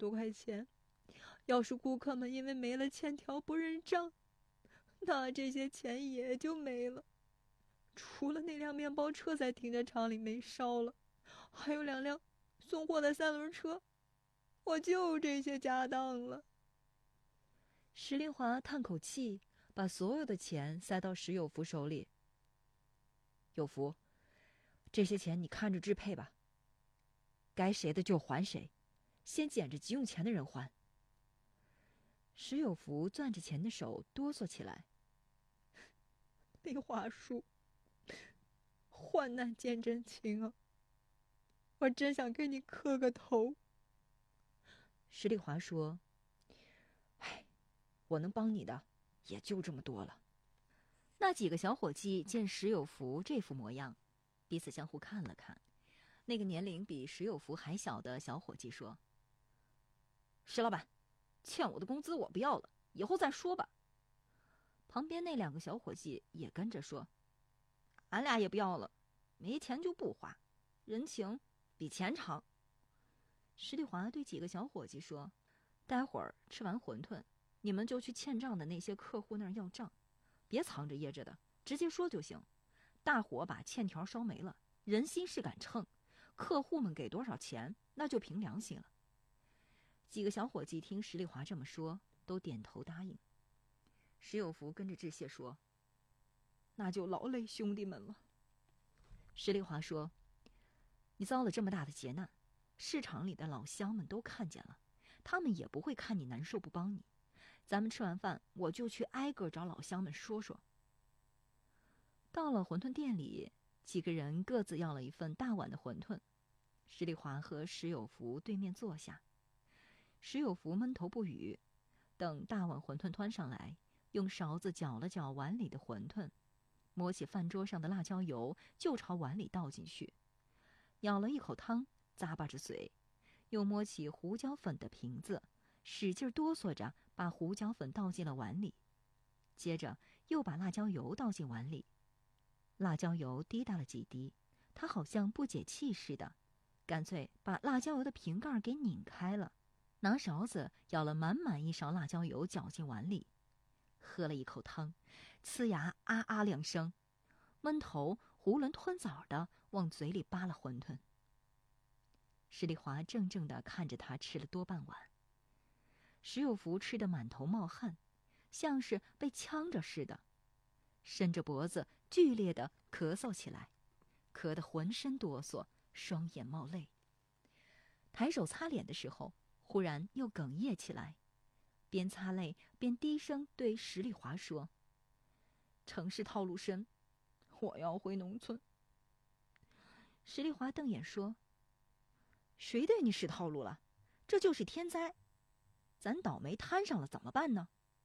多块钱。要是顾客们因为没了欠条不认账，那这些钱也就没了。除了那辆面包车在停车场里没烧了，还有2辆送货的3轮车，我就这些家当了。 石丽华叹口气，把所有的钱塞到石有福手里。有福，这些钱你看着支配吧，该谁的就还谁，先捡着急用钱的人还。石有福攥着钱的手哆嗦起来。 没话说，患难见真情啊！我真想给你磕个头。 石丽华说：唉，我能帮你的也就这么多了。那几个小伙计见石有福这副模样，彼此相互看了看。那个年龄比石有福还小的小伙计说：石老板，欠我的工资我不要了，以后再说吧。旁边那2个小伙计也跟着说：俺俩也不要了，没钱就不花，人情比钱长。石丽华对几个小伙计说：待会儿吃完馄饨，你们就去欠账的那些客户那儿要账，别藏着掖着的，直接说就行。大伙把欠条烧没了，人心是杆秤，客户们给多少钱那就凭良心了。几个小伙计听石丽华这么说，都点头答应。石有福跟着致谢说：那就劳累兄弟们了。石丽华说：你遭了这么大的劫难，市场里的老乡们都看见了，他们也不会看你难受不帮你。咱们吃完饭，我就去挨个找老乡们说说。到了馄饨店里，几个人各自要了一份大碗的馄饨。石丽华和石有福对面坐下，石有福闷头不语，等大碗馄饨端上来，用勺子搅了搅碗里的馄饨，摸起饭桌上的辣椒油就朝碗里倒进去，舀了一口汤，咂巴着嘴，又摸起胡椒粉的瓶子，使劲哆嗦着把胡椒粉倒进了碗里，接着又把辣椒油倒进碗里。辣椒油滴答了几滴，他好像不解气似的，干脆把辣椒油的瓶盖给拧开了，拿勺子舀了满满一勺辣椒油搅进碗里，喝了一口汤，呲牙啊啊2声，闷头囫囵吞枣的往嘴里扒了馄饨。石丽华怔怔地看着他吃了多半碗。石有福吃得满头冒汗，像是被呛着似的，伸着脖子剧烈地咳嗽起来，咳得浑身哆嗦，双眼冒泪。抬手擦脸的时候，忽然又哽咽起来，边擦泪边低声对石丽华说：城市套路深，我要回农村。石丽华瞪眼说：谁对你使套路了？这就是天灾，咱倒霉摊上了怎么办呢？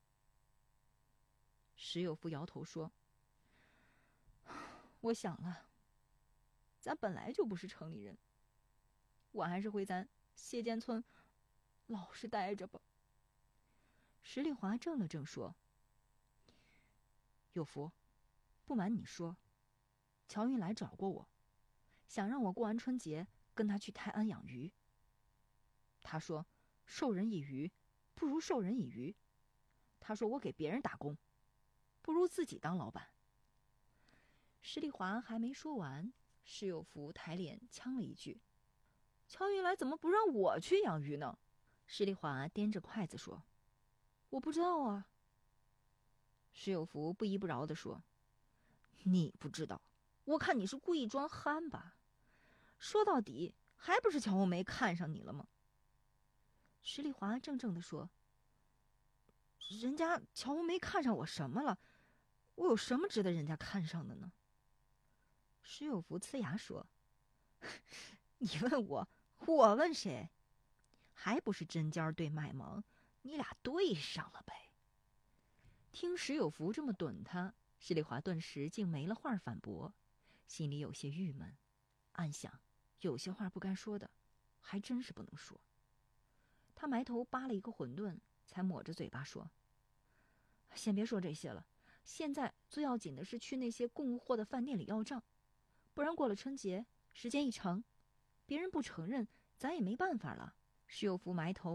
石有福摇头说：我想了，咱本来就不是城里人，我还是回咱谢涧村老实待着吧。石丽华怔了怔说：有福，不瞒你说，乔云来找过我，想让我过完春节跟他去泰安养鱼。他说授人以鱼不如授人以渔，他说我给别人打工不如自己当老板。石丽华还没说完，石有福抬脸呛了一句：乔云来怎么不让我去养鱼呢？石丽华掂着筷子说：我不知道啊。石有福不依不饶地说：你不知道，我看你是故意装憨吧，说到底还不是乔红梅看上你了吗？石丽华怔怔地说：人家乔红梅看上我什么了？我有什么值得人家看上的呢？石有福呲牙说：你问我，我问谁？还不是针尖对麦芒，你俩对上了呗。听石有福这么怼他，石丽华顿时竟没了话反驳，心里有些郁闷，暗想有些话不该说的还真是不能说。他埋头扒了一个馄饨，才抹着嘴巴说：先别说这些了，现在最要紧的是去那些供货的饭店里要账，不然过了春节时间一长，别人不承认咱也没办法了。石有福埋头